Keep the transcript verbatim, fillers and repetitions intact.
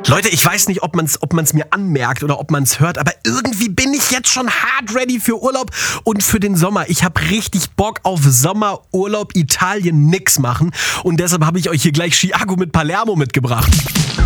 Leute, ich weiß nicht, ob man es ob man's mir anmerkt oder ob man es hört, aber irgendwie bin ich jetzt schon hart ready für Urlaub und für den Sommer. Ich habe richtig Bock auf Sommerurlaub, Italien, nix machen und deshalb habe ich euch hier gleich Chiago mit Palermo mitgebracht.